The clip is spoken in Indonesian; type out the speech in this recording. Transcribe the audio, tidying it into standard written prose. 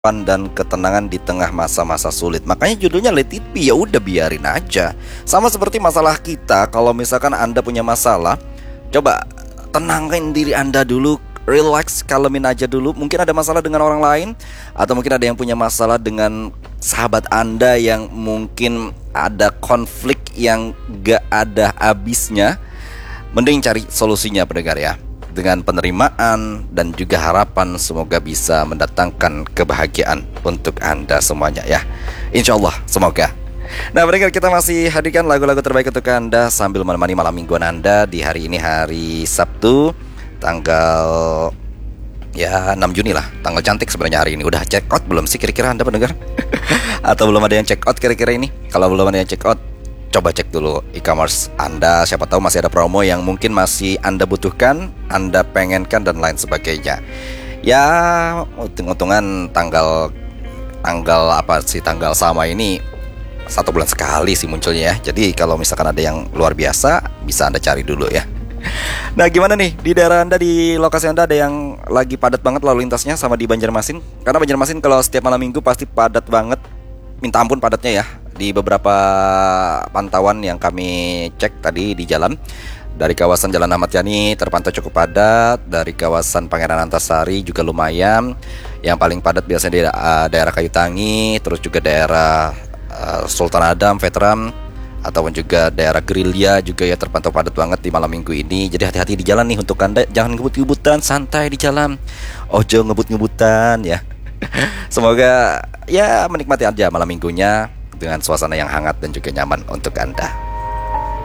dan ketenangan di tengah masa-masa sulit. Makanya judulnya Let It Be, ya udah biarin aja. Sama seperti masalah kita, kalau misalkan Anda punya masalah, coba tenangkan diri Anda dulu, relax, kalemin aja dulu. Mungkin ada masalah dengan orang lain, atau mungkin ada yang punya masalah dengan sahabat Anda yang mungkin ada konflik yang gak ada habisnya. Mending cari solusinya, pendengar ya, dengan penerimaan dan juga harapan semoga bisa mendatangkan kebahagiaan untuk Anda semuanya ya. Insya Allah, semoga. Nah, pendengar, kita masih hadirkan lagu-lagu terbaik untuk Anda sambil menemani malam mingguan Anda di hari ini, hari Sabtu, tanggal 6 Juni lah. Tanggal cantik sebenarnya hari ini. Udah check out belum sih kira-kira Anda pendengar? Atau belum ada yang check out kira-kira ini? Kalau belum ada yang check out, coba cek dulu e-commerce Anda, siapa tahu masih ada promo yang mungkin masih Anda butuhkan, Anda pengenkan dan lain sebagainya. Ya, untung-untungan tanggal sama ini 1 bulan sekali sih munculnya ya. Jadi kalau misalkan ada yang luar biasa, bisa Anda cari dulu ya. Nah, gimana nih di daerah Anda, di lokasi Anda, ada yang lagi padat banget lalu lintasnya sama di Banjarmasin? Karena Banjarmasin kalau setiap malam minggu pasti padat banget, minta ampun padatnya ya. Di beberapa pantauan yang kami cek tadi di jalan, dari kawasan Jalan Ahmad Yani terpantau cukup padat, dari kawasan Pangeran Antasari juga lumayan. Yang paling padat biasanya di daerah Kayu Tangi, terus juga daerah Sultan Adam, Veteran, ataupun juga daerah Gerilya juga ya terpantau padat banget di malam minggu ini. Jadi hati-hati di jalan nih untuk Anda, jangan ngebut-ngebutan, santai di jalan, ojo ngebut-ngebutan ya. Semoga ya menikmati aja malam minggunya dengan suasana yang hangat dan juga nyaman untuk Anda.